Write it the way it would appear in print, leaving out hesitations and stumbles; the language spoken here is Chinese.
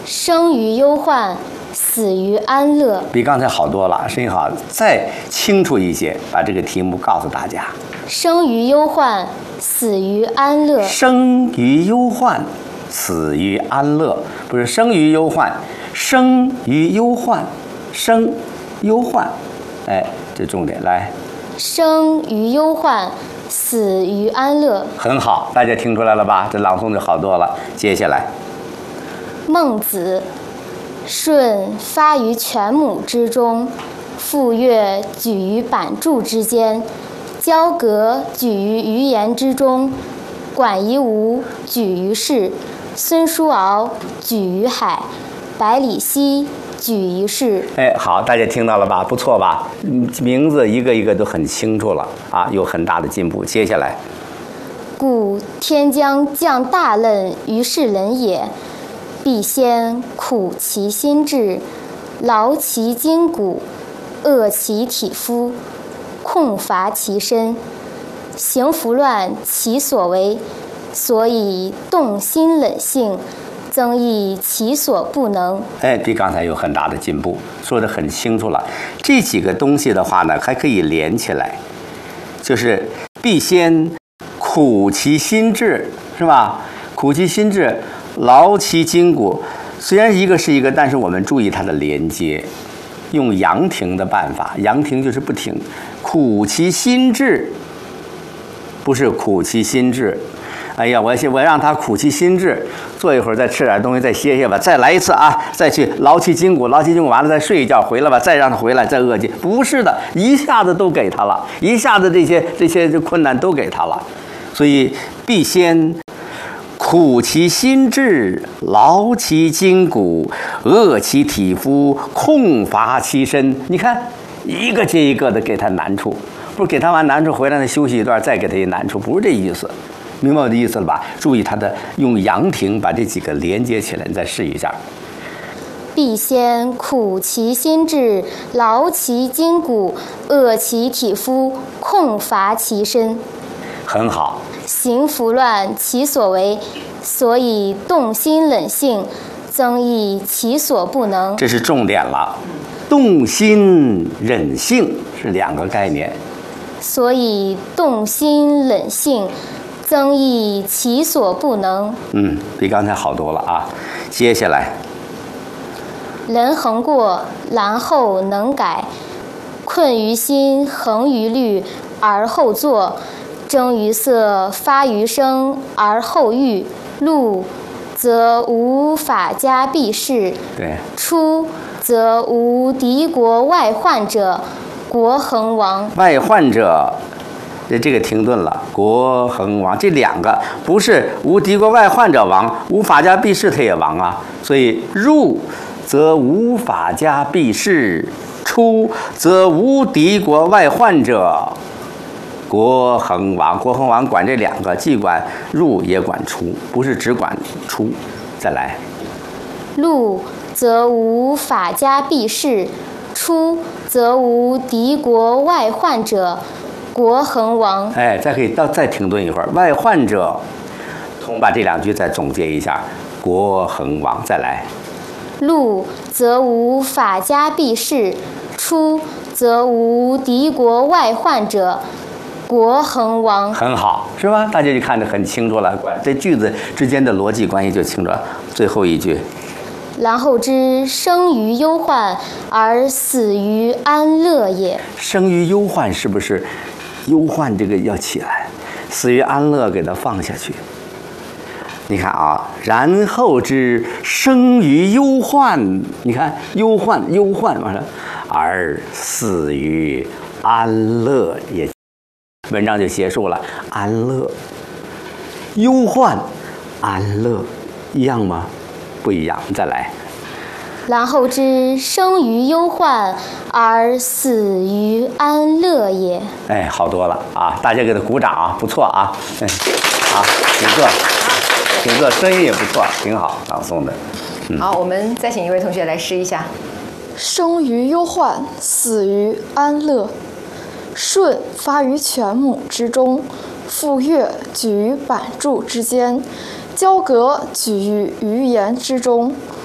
生于忧患，死于安乐。 比刚才好多了，声音好，再清楚一些，把这个题目告诉大家。 生于忧患，死于安乐。 生于忧患，死于安乐，不是生于忧患，生于忧患，生忧患，哎，这重点来。 生于忧患，死于安乐。 很好，大家听出来了吧？这朗诵就好多了。接下来， 孟子，舜发于犬母之中，傅说举于版柱之间，交鬲举于鱼盐之中，管夷吾举于市，孙叔敖举于海，百里奚举于市。 哎，好，大家听到了吧？不错吧？名字一个一个都很清楚了啊，有很大的进步。接下来， 故天将降大任于世人也，必先苦其心志，劳其筋骨，饿其体肤，空乏其身，行拂乱其所为，所以动心忍性，增益其所不能。 哎，比刚才有很大的进步，说得很清楚了。这几个东西的话呢，还可以连起来，就是必先苦其心志，是吧？苦其心志，劳其筋骨。虽然一个是一个，但是我们注意它的连接，用阳停的办法，阳停就是不停。苦其心志，不是苦其心志。哎呀，我让他苦其心志，坐一会儿再吃点东西，再歇歇吧，再来一次啊，再去劳其筋骨，劳其筋骨完了再睡一觉，回来吧，再让他回来，再饿其。不是的，一下子都给他了，一下子这些困难都给他了，所以必先苦其心志，劳其筋骨，饿其体肤，空乏其身。你看，一个接一个的给他难处，不是给他完难处回来，他休息一段，再给他一难处，不是这意思。明白我的意思了吧？注意它的用阳停把这几个连接起来，你再试一下。 必先苦其心志，劳其筋骨，饿其体肤，空乏其身。 很好。 行拂乱其所为，所以动心忍性，增益其所不能。 这是重点了。动心忍性是两个概念。 所以动心忍性，增益其所不能。 比刚才好多了啊。接下来， 人恒过，然后能改，困于心，恒于虑，而后作；征于色，发于声，而后喻。入则无法家必士， 对； 出则无敌国外患者，国恒亡。 外患者。这个停顿了，国恒亡，这两个不是无敌国外患者亡，无法家必士他也亡啊。所以入则无法家必士，出则无敌国外患者，国恒亡。国恒亡管这两个，既管入也管出，不是只管出。再来， 入则无法家必士，出则无敌国外患者，国恒亡。 哎，再可以再停顿一会儿。外患者，同把这两句再总结一下。国恒亡，再来。 入则无法家必士，出则无敌国外患者，国恒亡。 很好，是吧？大家就看得很清楚了，这句子之间的逻辑关系就清楚了。最后一句。 然后知生于忧患，而死于安乐也。 生于忧患，是不是忧患这个要起来，死于安乐给它放下去？你看啊，然后知生于忧患，你看忧患完了，而死于安乐也。文章就结束了。安乐、忧患、安乐一样吗？不一样。再来。 然后知生于忧患，而死于安乐也。 哎，好多了啊！大家给他鼓掌啊，不错啊。好，请坐，声音也不错，挺好，朗诵的。 好，我们再请一位同学来试一下。 生于忧患，死于安乐。舜发于犬母之中，傅说举于版柱之间，交鬲举于鱼盐之中，